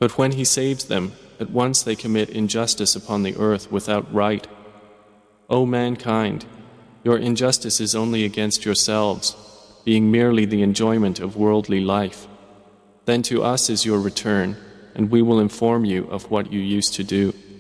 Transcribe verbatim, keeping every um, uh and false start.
But when He saves them, at once they commit injustice upon the earth without right. O mankind, your injustice is only against yourselves, being merely the enjoyment of worldly life. Then to us is your return, and we will inform you of what you used to do.